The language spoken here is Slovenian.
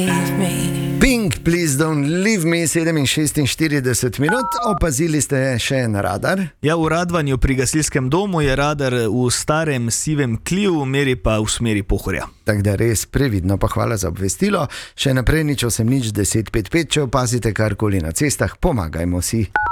Pink, please don't leave me, 7:46 minut, opazili ste še en radar. Ja, v Radvanju pri gasilskem domu je radar v starem sivem Cliu, meri pa v smeri Pohorja. Tako da res previdno, pa hvala za obvestilo. Še naprej nič 8 nič 10 5 5, če opazite karkoli na cestah, pomagajmo si.